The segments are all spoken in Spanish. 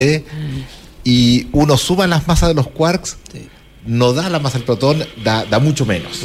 y uno suma las masas de los quarks, no da la masa del protón, da mucho menos.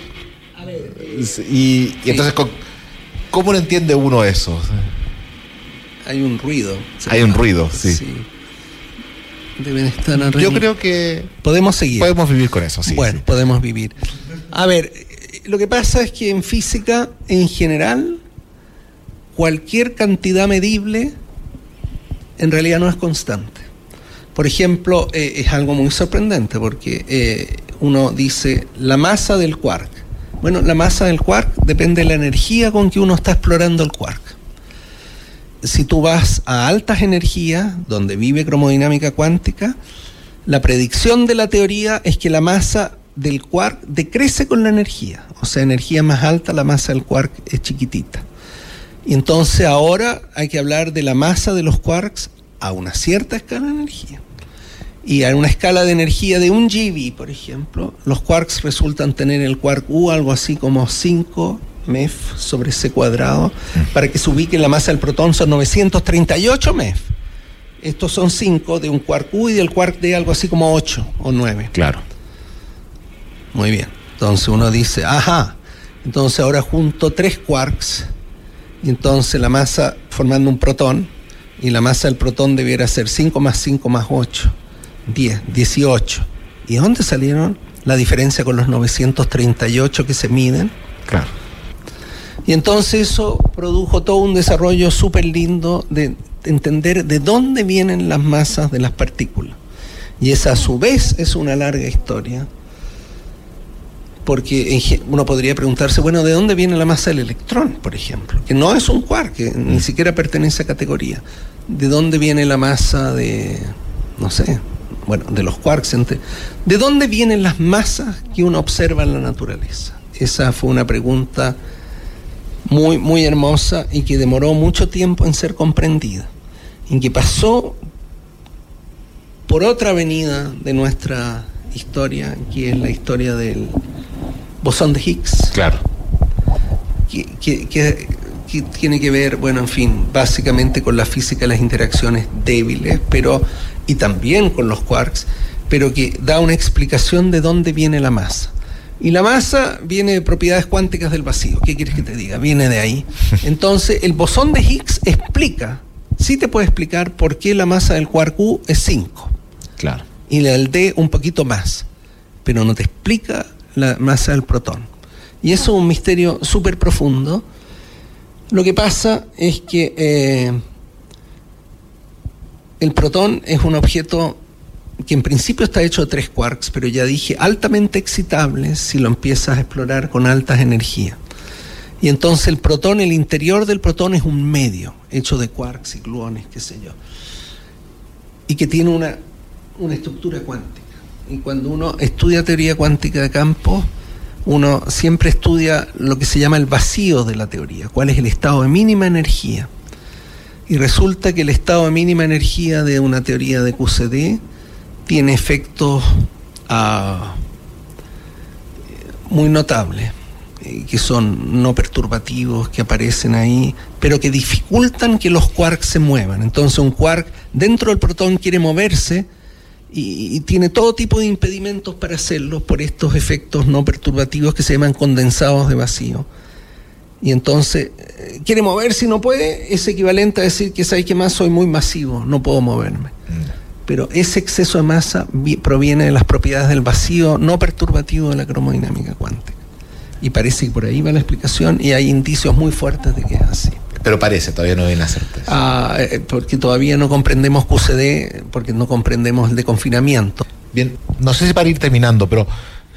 Y entonces, ¿cómo lo entiende uno eso? Hay un ruido. Hay un ruido, sí. Deben estar arreglados. Yo creo que podemos seguir. Podemos vivir con eso, sí. Bueno, podemos vivir. A ver, lo que pasa es que en física, en general, cualquier cantidad medible en realidad no es constante. Por ejemplo, es algo muy sorprendente porque uno dice la masa del quark. Bueno, la masa del quark depende de la energía con que uno está explorando el quark. Si tú vas a altas energías, donde vive cromodinámica cuántica, la predicción de la teoría es que la masa del quark decrece con la energía. O sea, energía más alta, la masa del quark es chiquitita. Y entonces ahora hay que hablar de la masa de los quarks a una cierta escala de energía. Y a una escala de energía de 1 GeV, por ejemplo, los quarks resultan tener el quark U algo así como 5 MeV sobre C cuadrado. Para que se ubique la masa del protón son 938 MeV. Estos son 5 de un quark U y del quark D algo así como 8 o 9. Claro. Muy bien. Entonces uno dice, entonces ahora junto 3 quarks y entonces la masa formando un protón, y la masa del protón debiera ser 5 más 5 más 8, 10, 18. ¿Y dónde salieron la diferencia con los 938 que se miden? Claro. Y entonces eso produjo todo un desarrollo súper lindo de entender de dónde vienen las masas de las partículas. Y esa a su vez es una larga historia, porque uno podría preguntarse, bueno, ¿de dónde viene la masa del electrón, por ejemplo? Que no es un quark, que ni siquiera pertenece a categoría. ¿De dónde viene la masa de, no sé, bueno, de los quarks? ¿De dónde vienen las masas que uno observa en la naturaleza? Esa fue una pregunta muy, muy hermosa y que demoró mucho tiempo en ser comprendida, en que pasó por otra avenida de nuestra historia, que es la historia del bosón de Higgs. Claro. Que tiene que ver, bueno, en fin, básicamente con la física de las interacciones débiles, y también con los quarks, pero que da una explicación de dónde viene la masa. Y la masa viene de propiedades cuánticas del vacío. ¿Qué quieres que te diga? Viene de ahí. Entonces, el bosón de Higgs sí te puede explicar por qué la masa del quark U es 5. Claro. Y la del D un poquito más, pero no te explica la masa del protón. Y eso es un misterio súper profundo. Lo que pasa es que el protón es un objeto que en principio está hecho de 3 quarks, pero ya dije, altamente excitable si lo empiezas a explorar con altas energías. Y entonces el protón, el interior del protón es un medio, hecho de quarks y gluones, qué sé yo, y que tiene una estructura cuántica. Y cuando uno estudia teoría cuántica de campo, uno siempre estudia lo que se llama el vacío de la teoría, cuál es el estado de mínima energía. Y resulta que el estado de mínima energía de una teoría de QCD tiene efectos muy notables, que son no perturbativos, que aparecen ahí, pero que dificultan que los quarks se muevan. Entonces un quark dentro del protón quiere moverse y tiene todo tipo de impedimentos para hacerlo por estos efectos no perturbativos que se llaman condensados de vacío. Y entonces quiere moverse y no puede, es equivalente a decir que ¿sabes qué más? Soy muy masivo, no puedo moverme. Pero ese exceso de masa proviene de las propiedades del vacío no perturbativo de la cromodinámica cuántica. Y parece que por ahí va la explicación, y hay indicios muy fuertes de que es así. Pero parece, todavía no viene a certeza. Porque todavía no comprendemos QCD, porque no comprendemos el de confinamiento. Bien, no sé si para ir terminando, pero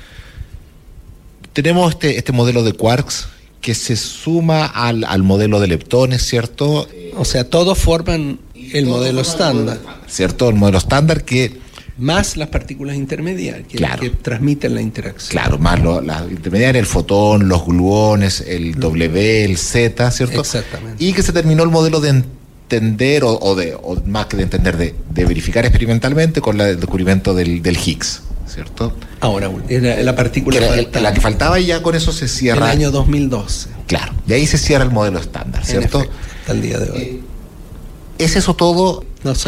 tenemos este modelo de quarks que se suma al modelo de leptones, ¿cierto? O sea, todos forman el modelo estándar. ¿Cierto? El modelo estándar que... Más las partículas intermediarias que transmiten la interacción. Claro, más las intermediarias, el fotón, los gluones, el W, el Z, ¿cierto? Exactamente. Y que se terminó el modelo de entender, o más que de entender, de verificar experimentalmente con el descubrimiento del Higgs, ¿cierto? Ahora, era la partícula la que faltaba, y ya con eso se cierra. El año 2012. Claro, y ahí se cierra el modelo estándar, ¿cierto? En efecto, hasta el día de hoy. ¿Es eso todo? No sabemos.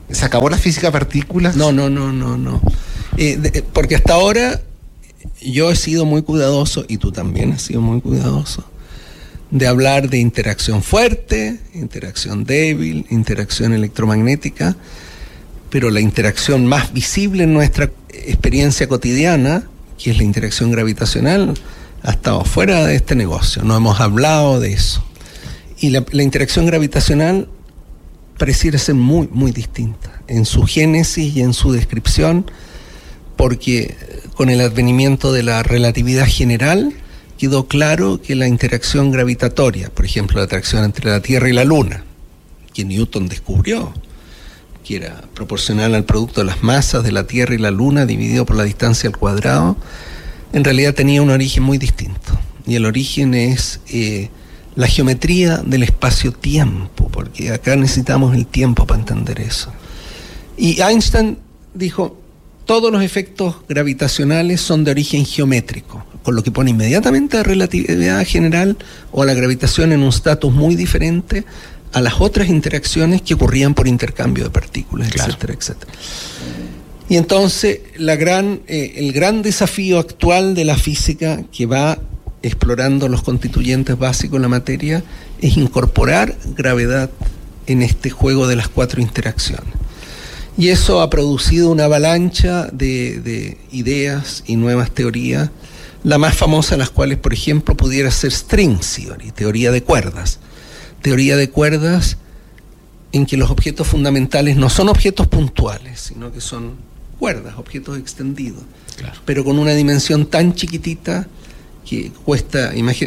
¿Se acabó la física de partículas? No. Porque hasta ahora yo he sido muy cuidadoso, y tú también has sido muy cuidadoso, de hablar de interacción fuerte, interacción débil, interacción electromagnética, pero la interacción más visible en nuestra experiencia cotidiana, que es la interacción gravitacional, ha estado fuera de este negocio. No hemos hablado de eso. Y la interacción gravitacional pareciera ser muy, muy distinta en su génesis y en su descripción, porque con el advenimiento de la relatividad general quedó claro que la interacción gravitatoria, por ejemplo, la atracción entre la Tierra y la Luna, que Newton descubrió, que era proporcional al producto de las masas de la Tierra y la Luna dividido por la distancia al cuadrado, en realidad tenía un origen muy distinto. Y el origen es la geometría del espacio-tiempo, porque acá necesitamos el tiempo para entender eso. Y Einstein dijo, todos los efectos gravitacionales son de origen geométrico, con lo que pone inmediatamente a relatividad general o a la gravitación en un estatus muy diferente a las otras interacciones que ocurrían por intercambio de partículas, claro, etcétera, etcétera. Y entonces el gran desafío actual de la física, que va explorando los constituyentes básicos de la materia, es incorporar gravedad en este juego de las 4 interacciones. Y eso ha producido una avalancha de ideas y nuevas teorías, la más famosa de las cuales, por ejemplo, pudiera ser string theory, teoría de cuerdas. Teoría de cuerdas en que los objetos fundamentales no son objetos puntuales, sino que son cuerdas, objetos extendidos, claro, pero con una dimensión tan chiquitita que cuesta,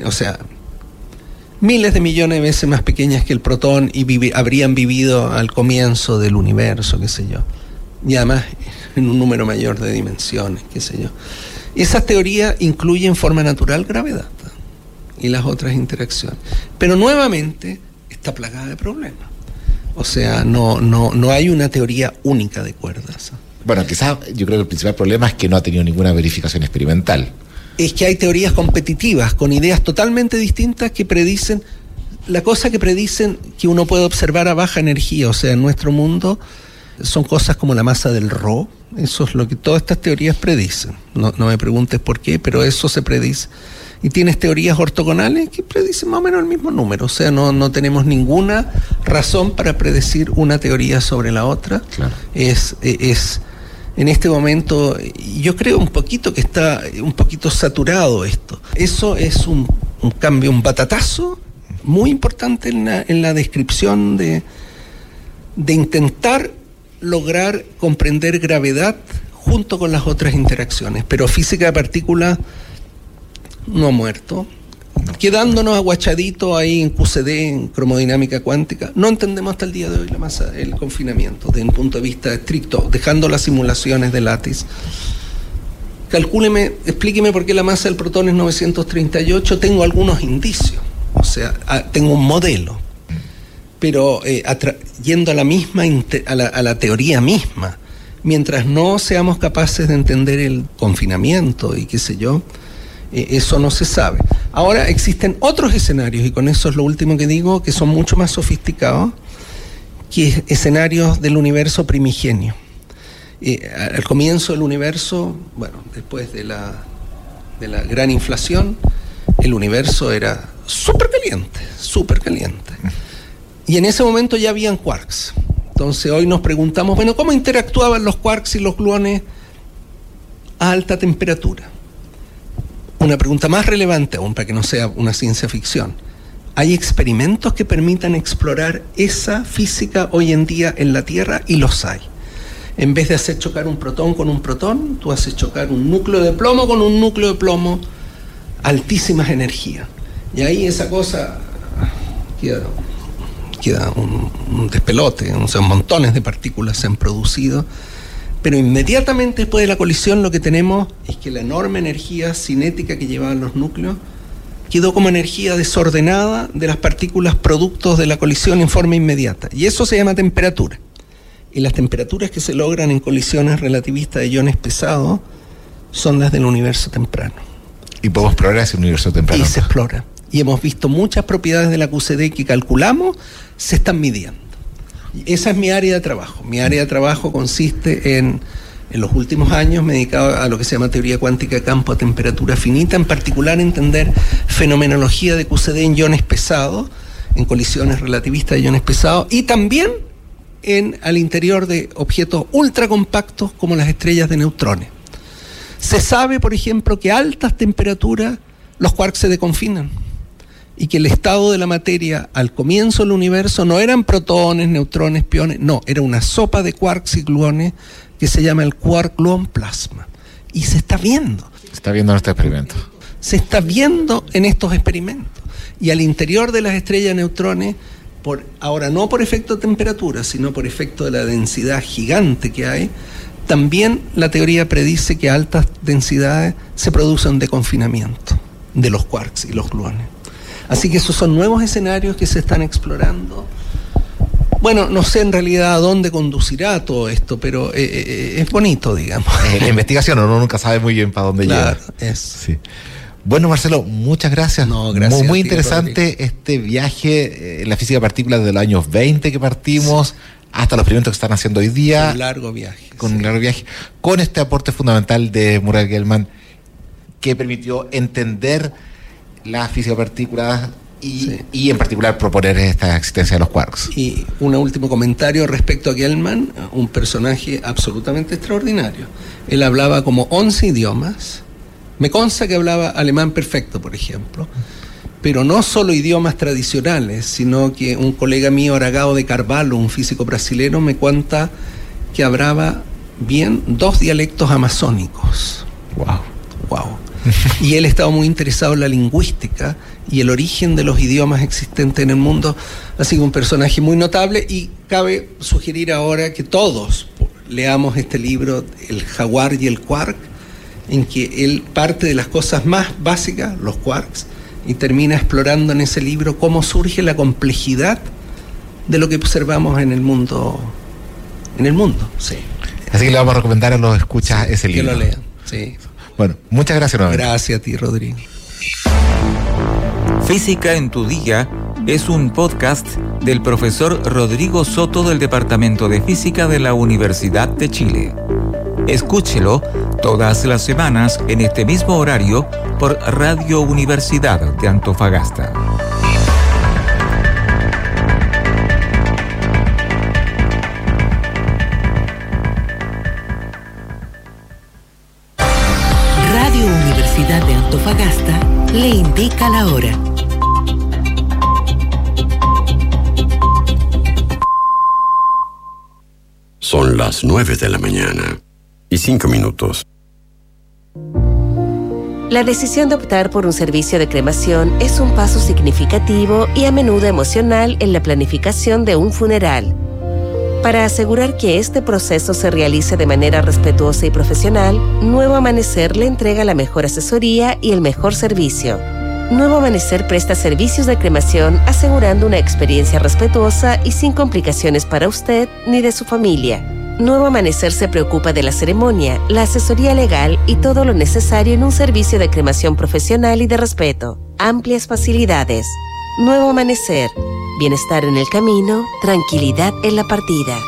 miles de millones de veces más pequeñas que el protón y habrían vivido al comienzo del universo, qué sé yo, y además en un número mayor de dimensiones, qué sé yo. Esa teoría incluye en forma natural gravedad y las otras interacciones, pero nuevamente está plagada de problemas. O sea, no hay una teoría única de cuerdas. Bueno, quizás yo creo que el principal problema es que no ha tenido ninguna verificación experimental. Es que hay teorías competitivas con ideas totalmente distintas que predicen, que uno puede observar a baja energía. O sea, en nuestro mundo son cosas como la masa del Rho. Eso es lo que todas estas teorías predicen. No me preguntes por qué, pero eso se predice. Y tienes teorías ortogonales que predicen más o menos el mismo número. O sea, no tenemos ninguna razón para predecir una teoría sobre la otra. Claro. Es en este momento, yo creo un poquito que está un poquito saturado esto. Eso es un cambio, un batatazo muy importante en la descripción de intentar lograr comprender gravedad junto con las otras interacciones. Pero física de partículas no ha muerto, quedándonos aguachaditos ahí en QCD, en cromodinámica cuántica. No entendemos hasta el día de hoy la masa, el confinamiento, desde un punto de vista estricto, dejando las simulaciones de Lattice. Explíqueme por qué la masa del protón es 938. Tengo algunos indicios, o sea, tengo un modelo, pero yendo a la misma, a la teoría misma, mientras no seamos capaces de entender el confinamiento y qué sé yo, eso no se sabe. Ahora existen otros escenarios, y con eso es lo último que digo, que son mucho más sofisticados, que escenarios del universo primigenio. Al comienzo del universo, bueno, después de la gran inflación, el universo era súper caliente. Y en ese momento ya habían quarks. Entonces hoy nos preguntamos, bueno, ¿cómo interactuaban los quarks y los gluones a alta temperatura? Una pregunta más relevante aún, para que no sea una ciencia ficción. ¿Hay experimentos que permitan explorar esa física hoy en día en la Tierra? Y los hay. En vez de hacer chocar un protón con un protón, tú haces chocar un núcleo de plomo con un núcleo de plomo, altísimas energías. Y ahí esa cosa queda un despelote, o sea, montones de partículas se han producido. Pero inmediatamente después de la colisión lo que tenemos es que la enorme energía cinética que llevaban los núcleos quedó como energía desordenada de las partículas productos de la colisión en forma inmediata. Y eso se llama temperatura. Y las temperaturas que se logran en colisiones relativistas de iones pesados son las del universo temprano. ¿Y podemos explorar ese universo temprano? Y se explora. Y hemos visto muchas propiedades de la QCD que calculamos se están midiendo. Esa es mi área de trabajo. Mi área de trabajo consiste en los últimos años me he dedicado a lo que se llama teoría cuántica de campo a temperatura finita, en particular entender fenomenología de QCD en iones pesados, en colisiones relativistas de iones pesados, y también al interior de objetos ultracompactos como las estrellas de neutrones. Se sabe, por ejemplo, que a altas temperaturas los quarks se deconfinan y que el estado de la materia al comienzo del universo no eran protones, neutrones, piones, no, era una sopa de quarks y gluones que se llama el quark-gluon plasma. Y se está viendo. Se está viendo en este experimento. Se está viendo en estos experimentos. Y al interior de las estrellas de neutrones, ahora no por efecto de temperatura, sino por efecto de la densidad gigante que hay, también la teoría predice que a altas densidades se produce un deconfinamiento de los quarks y los gluones. Así que esos son nuevos escenarios que se están explorando. Bueno, no sé en realidad a dónde conducirá todo esto, pero es bonito, digamos. La investigación, uno nunca sabe muy bien para dónde claro, llega. Sí. Bueno, Marcelo, muchas gracias. No, gracias. Muy interesante este viaje en la física de partículas de los años 20 que partimos, hasta los experimentos que están haciendo hoy día. Un largo viaje. Un largo viaje. Con este aporte fundamental de Muriel Gell-Mann, que permitió entender la física de partículas y en particular proponer esta existencia de los quarks. Y un último comentario respecto a Gell-Mann, un personaje absolutamente extraordinario. Él hablaba como 11 idiomas. Me consta que hablaba alemán perfecto, por ejemplo, pero no solo idiomas tradicionales, sino que un colega mío, Aragao de Carvalho, un físico brasileño, me cuenta que hablaba bien 2 dialectos amazónicos. Wow. Y él estaba muy interesado en la lingüística y el origen de los idiomas existentes en el mundo. Ha sido un personaje muy notable y cabe sugerir ahora que todos leamos este libro, El jaguar y el quark, en que él parte de las cosas más básicas, los quarks, y termina explorando en ese libro cómo surge la complejidad de lo que observamos en el mundo. Sí. Así que le vamos a recomendar a los escuchas ese libro. Que lo lean, sí. Bueno, muchas gracias nuevamente. Gracias a ti, Rodrigo. Física en tu día es un podcast del profesor Rodrigo Soto del Departamento de Física de la Universidad de Chile. Escúchelo todas las semanas en este mismo horario por Radio Universidad de Antofagasta. Radio Universidad de Antofagasta le indica la hora. Son las 9 de la mañana y 5 minutos. La decisión de optar por un servicio de cremación es un paso significativo y a menudo emocional en la planificación de un funeral. Para asegurar que este proceso se realice de manera respetuosa y profesional, Nuevo Amanecer le entrega la mejor asesoría y el mejor servicio. Nuevo Amanecer presta servicios de cremación asegurando una experiencia respetuosa y sin complicaciones para usted ni de su familia. Nuevo Amanecer se preocupa de la ceremonia, la asesoría legal y todo lo necesario en un servicio de cremación profesional y de respeto. Amplias facilidades. Nuevo Amanecer. Bienestar en el camino, tranquilidad en la partida.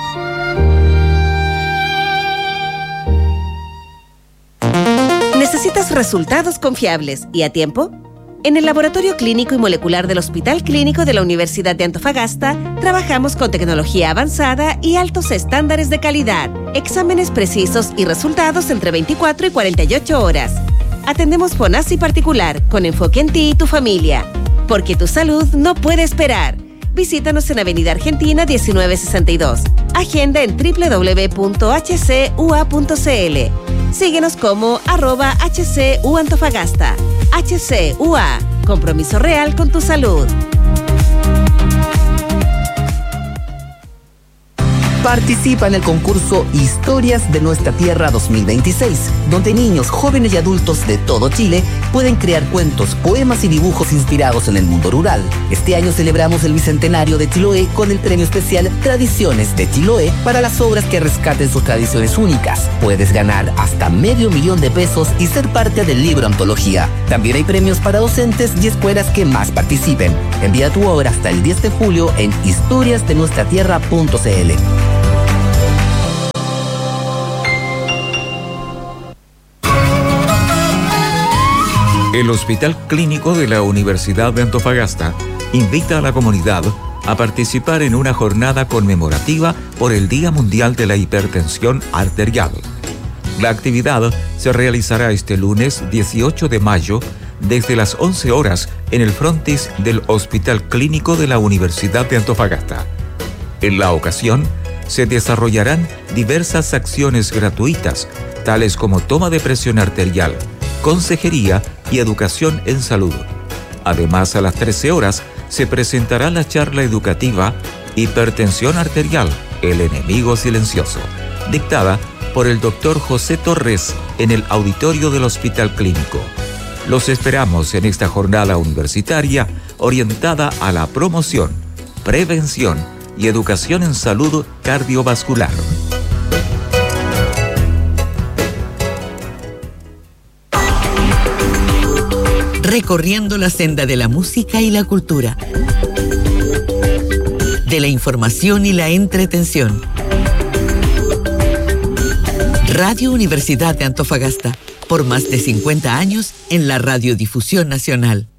¿Necesitas resultados confiables y a tiempo? En el Laboratorio Clínico y Molecular del Hospital Clínico de la Universidad de Antofagasta, trabajamos con tecnología avanzada y altos estándares de calidad, exámenes precisos y resultados entre 24 y 48 horas. Atendemos FONASI particular, con enfoque en ti y tu familia. Porque tu salud no puede esperar. Visítanos en Avenida Argentina 1962. Agenda en www.hcua.cl. Síguenos como @HCUAntofagasta. HCUA. Compromiso real con tu salud. Participa en el concurso Historias de Nuestra Tierra 2026, donde niños, jóvenes y adultos de todo Chile pueden crear cuentos, poemas y dibujos inspirados en el mundo rural. Este año celebramos el bicentenario de Chiloé con el premio especial Tradiciones de Chiloé para las obras que rescaten sus tradiciones únicas. Puedes ganar hasta $500,000 pesos y ser parte del libro antología. También hay premios para docentes y escuelas que más participen. Envía tu obra hasta el 10 de julio en historiasdenuestratierra.cl. El Hospital Clínico de la Universidad de Antofagasta invita a la comunidad a participar en una jornada conmemorativa por el Día Mundial de la Hipertensión Arterial. La actividad se realizará este lunes 18 de mayo desde las 11 horas en el frontis del Hospital Clínico de la Universidad de Antofagasta. En la ocasión, se desarrollarán diversas acciones gratuitas, tales como toma de presión arterial, consejería y educación en salud. Además, a las 13 horas se presentará la charla educativa Hipertensión Arterial, el enemigo silencioso, dictada por el Dr. José Torres en el auditorio del Hospital Clínico. Los esperamos en esta jornada universitaria orientada a la promoción, prevención y educación en salud cardiovascular. Recorriendo la senda de la música y la cultura, de la información y la entretención. Radio Universidad de Antofagasta, por más de 50 años en la radiodifusión nacional.